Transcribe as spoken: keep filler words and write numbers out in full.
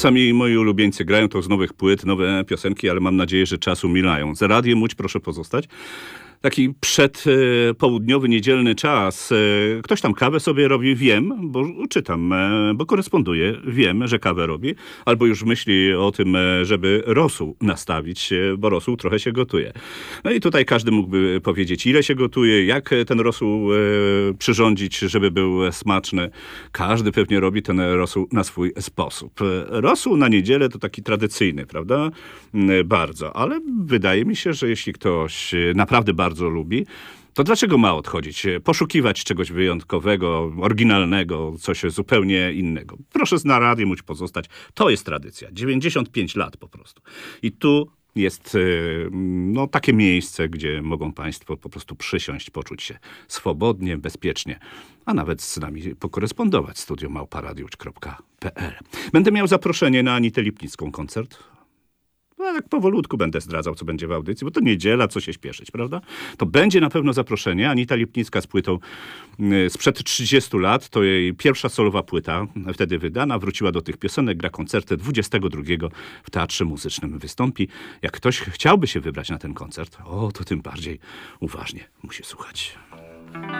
Sami moi ulubieńcy grają to z nowych płyt, nowe piosenki, ale mam nadzieję, że czas umilają. Za radiem Łódź proszę pozostać. Taki przedpołudniowy, niedzielny czas. Ktoś tam kawę sobie robi, wiem, bo czytam, bo koresponduję, wiem, że kawę robi, albo już myśli o tym, żeby rosół nastawić, bo rosół trochę się gotuje. No i tutaj każdy mógłby powiedzieć, ile się gotuje, jak ten rosół przyrządzić, żeby był smaczny. Każdy pewnie robi ten rosół na swój sposób. Rosół na niedzielę to taki tradycyjny, prawda? Bardzo, ale wydaje mi się, że jeśli ktoś naprawdę bardzo bardzo lubi, to dlaczego ma odchodzić? Poszukiwać czegoś wyjątkowego, oryginalnego, coś zupełnie innego. Proszę na radiu Łódź pozostać. To jest tradycja. dziewięćdziesiąt pięć lat po prostu. I tu jest no, takie miejsce, gdzie mogą państwo po prostu przysiąść, poczuć się swobodnie, bezpiecznie, a nawet z nami pokorespondować. Studio małpa radio łódź kropka p l. Będę miał zaproszenie na Anitę Lipnicką koncert. No, tak powolutku będę zdradzał, co będzie w audycji, bo to niedziela, co się śpieszyć, prawda? To będzie na pewno zaproszenie. Anita Lipnicka z płytą sprzed trzydziestu lat. To jej pierwsza solowa płyta, wtedy wydana. Wróciła do tych piosenek, gra koncerty. dwudziestego drugiego w Teatrze Muzycznym wystąpi. Jak ktoś chciałby się wybrać na ten koncert, o, to tym bardziej uważnie musi słuchać.